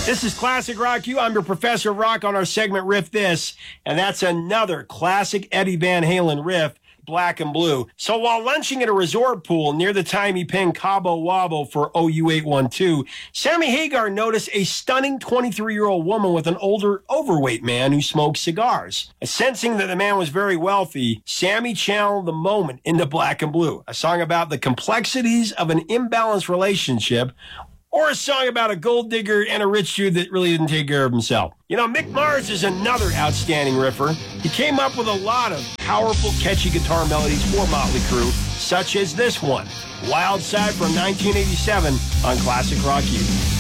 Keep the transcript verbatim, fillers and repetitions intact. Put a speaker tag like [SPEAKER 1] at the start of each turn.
[SPEAKER 1] This is Classic Rock U. I'm your professor of rock on our segment Riff This, and that's another classic Eddie Van Halen riff, Black and Blue. So while lunching at a resort pool near the time he penned Cabo Wabo for O U eight one two, Sammy Hagar noticed a stunning twenty-three-year-old woman with an older, overweight man who smoked cigars. Sensing that the man was very wealthy, Sammy channeled the moment into Black and Blue, a song about the complexities of an imbalanced relationship, or a song about a gold digger and a rich dude that really didn't take care of himself. You know, Mick Mars is another outstanding riffer. He came up with a lot of powerful, catchy guitar melodies for Motley Crue, such as this one, Wild Side from nineteen eighty-seven on Classic Rock U.